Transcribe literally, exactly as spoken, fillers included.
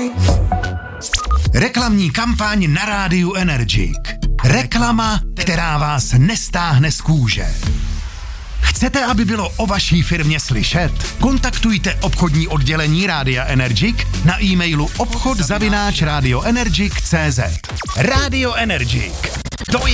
Reklamní kampaň na rádiu Energik. Reklama, která vás nestáhne z kůže. Chcete, aby bylo o vaší firmě slyšet? Kontaktujte obchodní oddělení Rádia Energik na e-mailu obchod zavináč radioenergik tečka cé zet. Radio Energik. To je